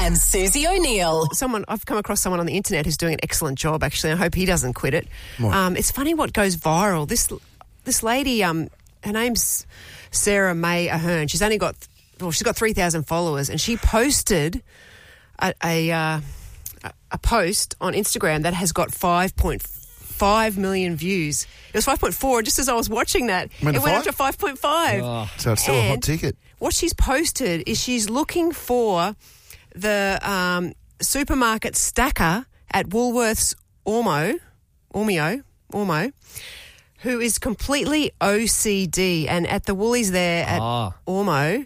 and Susie O'Neill. I've come across someone on the internet who's doing an excellent job, actually. I hope he doesn't quit it. It's funny what goes viral. This lady, her name's Sarah May Ahern. She's got 3,000 followers, and she posted a post on Instagram that has got 5.5 million views. It was 5.4, just as I was watching that, it went up to 5.5. Oh. So it's still a hot ticket. What she's posted is she's looking for the supermarket stacker at Woolworths Ormo, who is completely OCD, and at the Woolies there at Ormo.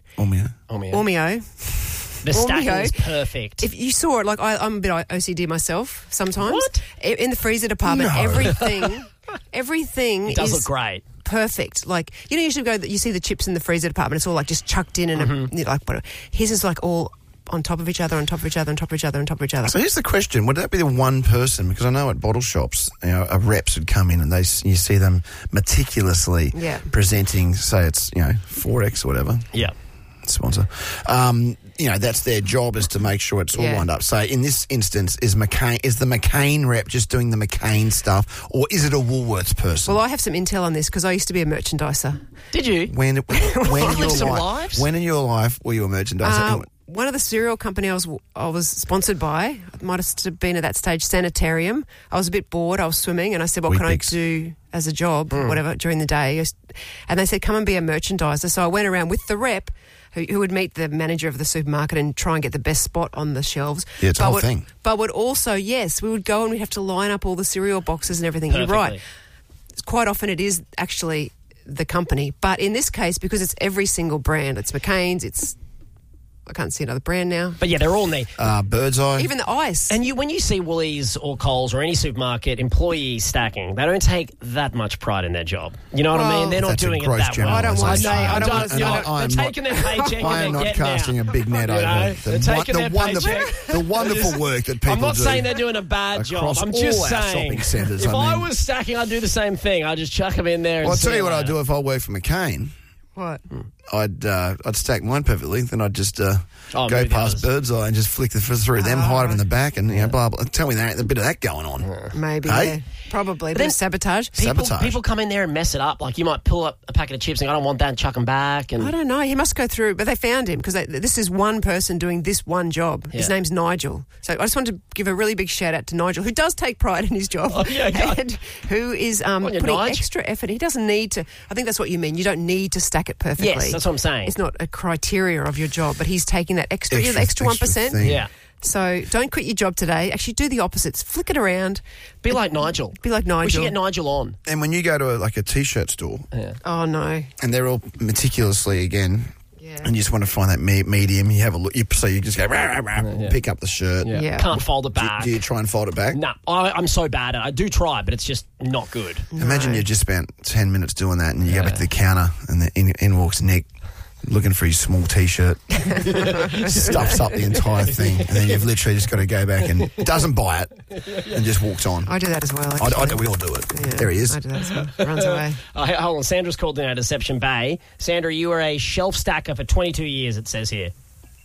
The stacking is perfect. If you saw it, like I'm a bit OCD myself sometimes. What? In the freezer department, everything it does look great. Perfect. Like, you know, you see the chips in the freezer department, it's all like just chucked in and whatever. His is like all on top of each other, on top of each other, on top of each other, on top of each other. So here's the question. Would that be the one person? Because I know at bottle shops, reps would come in and you see them meticulously presenting, say it's, 4X or whatever. Yeah. Sponsor. That's their job, is to make sure it's all lined up. So in this instance, is the McCain rep just doing the McCain stuff, or is it a Woolworths person? Well, I have some intel on this because I used to be a merchandiser. Did you? When in your life were you a merchandiser? One of the cereal company I was sponsored by, might have been at that stage, Sanitarium. I was a bit bored. I was swimming, and I said, what can I do as a job, or whatever, during the day? And they said, come and be a merchandiser. So I went around with the rep who would meet the manager of the supermarket and try and get the best spot on the shelves. Yeah, it's a whole thing. But would also, we would go and we'd have to line up all the cereal boxes and everything. Perfectly. You're right. Quite often it is actually the company. But in this case, because it's every single brand, it's McCain's, I can't see another brand now. But yeah, they're all neat. Birdseye. Even the ice. And when you see Woolies or Coles or any supermarket employee stacking, they don't take that much pride in their job. You know what I mean? They're not doing it that well. I don't want to say. They're taking their paycheck and I am not casting a big net over the wonderful work that people do. I'm not saying they're doing a bad job. I'm just saying, if I was stacking, I'd do the same thing. I'd just chuck them in there. I'll tell you what I'd do if I worked for McCain. What? I'd stack mine perfectly, then I'd just go past Birdseye and just flick through them, hide them in the back, and blah blah. Tell me there ain't a bit of that going on. Maybe, probably. But then sabotage. People come in there and mess it up. Like you might pull up a packet of chips and I don't want that, and chuck them back. And I don't know. He must go through, but they found him because this is one person doing this one job. His name's Nigel. So I just wanted to give a really big shout out to Nigel, who does take pride in his job, and who is putting extra effort. He doesn't need to. I think that's what you mean. You don't need to stack it perfectly. Yes, that's what I'm saying. It's not a criteria of your job, but he's taking that extra 1%. Yeah. So don't quit your job today. Actually, do the opposites. Flick it around. Be like Nigel. We should get Nigel on. And when you go to a T-shirt store, oh no, and they're all meticulously and you just want to find that medium. You have a look. So you just go pick up the shirt. Yeah. Can't fold it back. Do you try and fold it back? No, I'm so bad at it. I do try, but it's just not good. Imagine you just spent 10 minutes doing that, and you go back to the counter, and in walks Nick, looking for his small T-shirt, stuffs up the entire thing, and then you've literally just got to go back and doesn't buy it and just walks on. I do that as well. We all do it. Yeah, there he is. I do that as well. Runs away. Hold on. Sandra's called in at Deception Bay. Sandra, you were a shelf stacker for 22 years, it says here.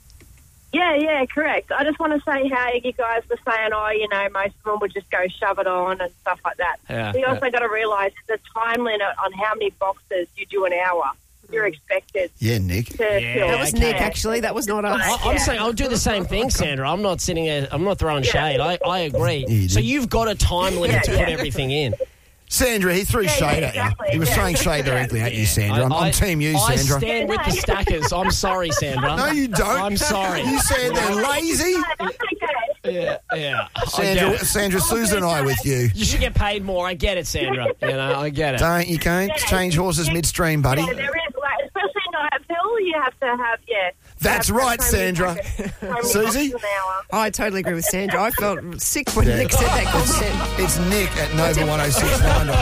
Yeah, correct. I just want to say how you guys were saying, most of them would just go shove it on and stuff like that. Yeah, you also got to realise there's a time limit on how many boxes you do an hour. You're expected. Yeah, Nick. That was Nick, actually. That was not us. I'm saying I'll do the same thing, Sandra. I'm not sitting there. I'm not throwing shade. I agree. So you've got a time limit to put everything in. Sandra, he threw shade at you. He was throwing shade directly at you, Sandra. I'm team you, Sandra. I stand with the stackers. I'm sorry, Sandra. No, you don't. I'm sorry. You said they're lazy. Yeah. Sandra, Susan and I with you. You should get paid more. I get it, Sandra. I get it. Don't you can't change horses midstream, buddy. Yeah, there is, especially night Phil, you have to have, That's right, Sandra. Susie? I totally agree with Sandra. I felt sick when Nick said that. It's Nick at Nova 106.9.